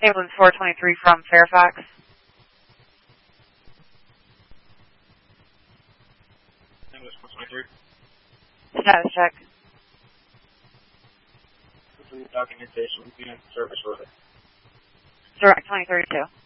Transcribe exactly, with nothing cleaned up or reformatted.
Ambulance four twenty-three from Fairfax. Ambulance four twenty-three. Status check. Complete documentation will be in service order. Direct twenty thirty-two.